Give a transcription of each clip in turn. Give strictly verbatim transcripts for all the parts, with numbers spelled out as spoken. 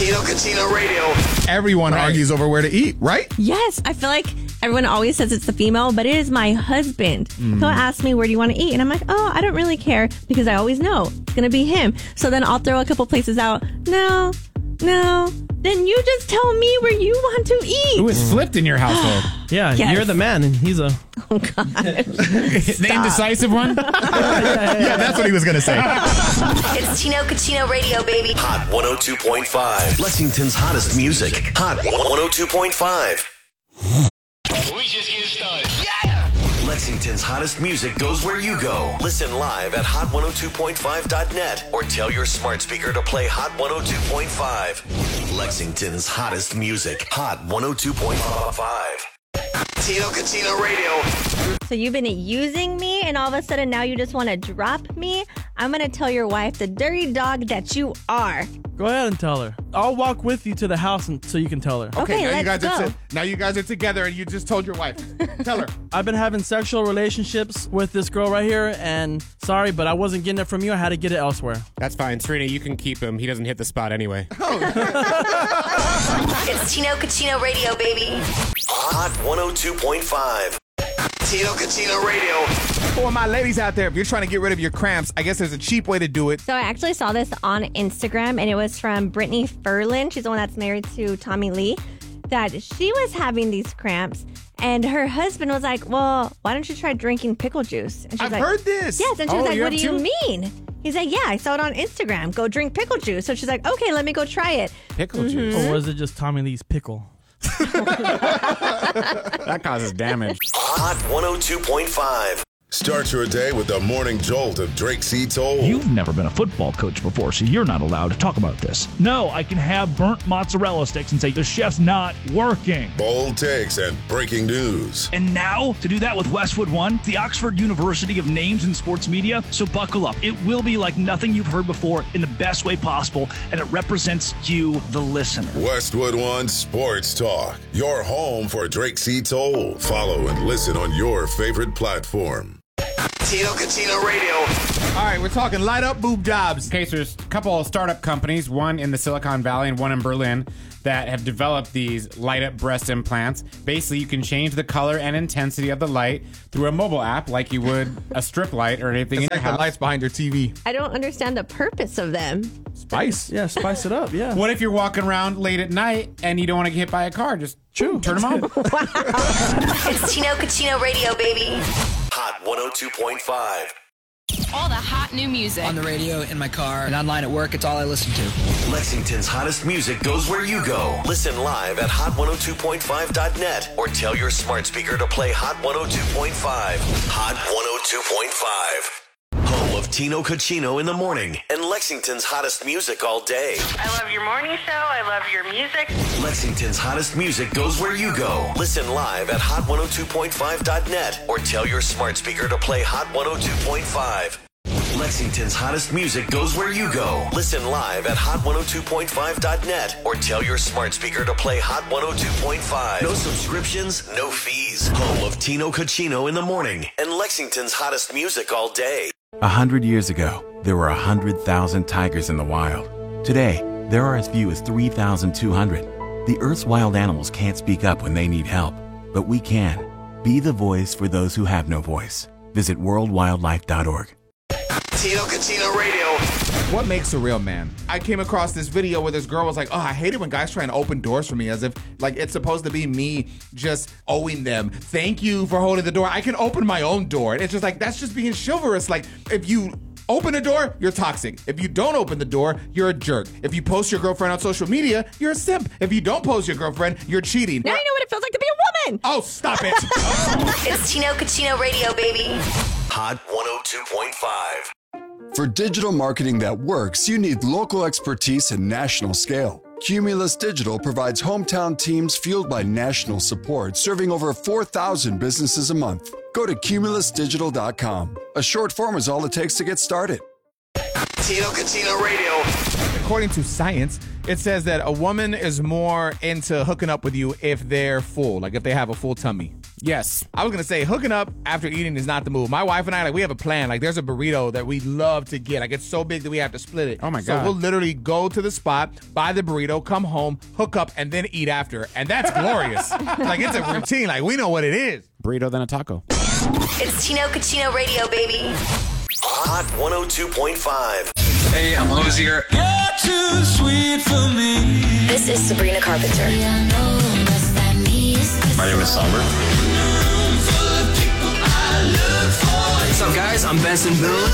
Tino Cucino Radio. Everyone Right. argues over where to eat, right? Yes, I feel like everyone always says it's the female, but it is my husband. Mm. He'll ask me, where do you want to eat? And I'm like, oh, I don't really care because I always know it's going to be him. So then I'll throw a couple places out. No, no. Then you just tell me where you want to eat. Who is flipped in your household? Yeah, Yes. you're the man, and he's a. Oh, God. The indecisive one? Yeah, that's what he was going to say. It's Tino Cucino Radio, baby. Hot one oh two point five. Lexington's hottest music. Hot one oh two point five. We just getting started. Lexington's hottest music goes where you go. Listen live at hot one oh two point five dot net or tell your smart speaker to play Hot one oh two point five. Lexington's hottest music. Hot one oh two point five. Tino Cucino Radio. So you've been using me, and all of a sudden now you just want to drop me? I'm going to tell your wife the dirty dog that you are. Go ahead and tell her. I'll walk with you to the house and, so you can tell her. Okay, now you let's guys are go. t- now you guys are together and you just told your wife. Tell her. I've been having sexual relationships with this girl right here, and sorry, but I wasn't getting it from you. I had to get it elsewhere. That's fine. Serena, you can keep him. He doesn't hit the spot anyway. It's Tino Cucino Radio, baby. Hot one oh two point five. Tino Cucino Radio. For my ladies out there, if you're trying to get rid of your cramps, I guess there's a cheap way to do it. So I actually saw this on Instagram, and it was from Brittany Ferlin. She's the one that's married to Tommy Lee. That she was having these cramps, and her husband was like, well, why don't you try drinking pickle juice? And she's I've like, heard this. Yes, and she was Oh, like, you what do have you too? mean? He's like, yeah, I saw it on Instagram. Go drink pickle juice. So she's like, okay, let me go try it. Pickle juice. Or was it just Tommy Lee's pickle? That causes damage. Hot one oh two point five. Start your day with the morning jolt of Drake C. Toll. You've never been a football coach before, so you're not allowed to talk about this. No, I can have burnt mozzarella sticks and say the chef's not working. Bold takes and breaking news. And now, to do that with Westwood One, the Oxford University of Names in Sports Media, so buckle up. It will be like nothing you've heard before in the best way possible, and it represents you, the listener. Westwood One Sports Talk. Your home for Drake C. Toll. Follow and listen on your favorite platform. Tino Cucino Radio. All right, we're talking light up boob jobs. Okay, so there's a couple of startup companies, one in the Silicon Valley and one in Berlin, that have developed these light-up breast implants. Basically, you can change the color and intensity of the light through a mobile app like you would a strip light or anything It's in like your the house. lights behind your T V. I don't understand the purpose of them. Spice. Yeah, spice it up, yeah. What if you're walking around late at night and you don't want to get hit by a car? Just True. turn them on. It's Tino Cucino Radio, baby. Hot one oh two point five. All the hot new music. On the radio, in my car, and online at work, it's all I listen to. Lexington's hottest music goes where you go. Listen live at hot one oh two point five dot net or tell your smart speaker to play Hot one oh two point five. Hot one oh two point five. Home of Tino Cucino in the morning and Lexington's hottest music all day. I love your morning show. I love your music. Lexington's hottest music goes where you go. Listen live at hot one oh two point five dot net or tell your smart speaker to play Hot one oh two point five. Lexington's hottest music goes where you go. Listen live at hot one oh two point five dot net or tell your smart speaker to play Hot one oh two point five. No subscriptions, no fees. Home of Tino Cucino in the morning and Lexington's hottest music all day. A hundred years ago, there were a hundred thousand tigers in the wild. Today, there are as few as three thousand two hundred. The Earth's wild animals can't speak up when they need help, but we can. Be the voice for those who have no voice. Visit world wildlife dot org. Tino Cucino Radio. What makes a real man? I came across this video where this girl was like, oh, I hate it when guys try and open doors for me, as if like it's supposed to be me just owing them. Thank you for holding the door. I can open my own door. And it's just like, that's just being chivalrous. Like, if you open a door, you're toxic. If you don't open the door, you're a jerk. If you post your girlfriend on social media, you're a simp. If you don't post your girlfriend, you're cheating. Now you know what it feels like to be a woman. Oh, stop it. It's Tino Cucino Radio, baby. Hot one oh two point five. For digital marketing that works, you need local expertise and national scale. Cumulus Digital provides hometown teams fueled by national support, serving over four thousand businesses a month. Go to cumulus digital dot com. A short form is all it takes to get started. Tino Cucino Radio. According to science, it says that a woman is more into hooking up with you if they're full, like if they have a full tummy. Yes. I was going to say hooking up after eating is not the move. My wife and I, like, we have a plan. Like, there's a burrito that we love to get. Like, it's so big that we have to split it. Oh, my so God. So we'll literally go to the spot, buy the burrito, come home, hook up, and then eat after. And that's glorious. Like, it's a routine. Like, we know what it is. Burrito, then a taco. It's Chino Cucino Radio, baby. Hot one oh two point five. Hey, I'm Hosier. You're too sweet for me. This is Sabrina Carpenter. My name is Somber. What's up, guys? I'm Benson Boone.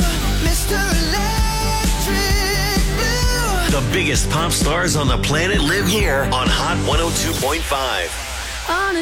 The biggest pop stars on the planet live here on Hot one oh two point five.